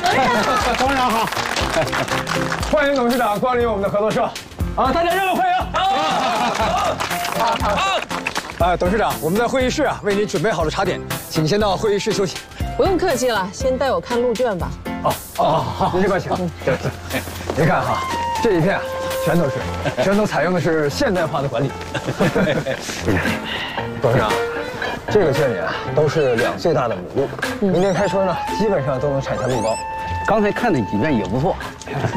董事长好，欢迎董事长光临我们的合作社。啊，大家热烈欢迎！好。董事长，我们在会议室啊，为您准备好了茶点，请先到会议室休息。 不用客气了，先带我看路卷吧。 好，您这边请。对，您看哈，这一片啊，全都采用的是现代化的管理。董事长，这个圈里啊，都是2岁大的母鹿，明年开春呢，基本上都能产下鹿羔。 刚才看那几片也不错。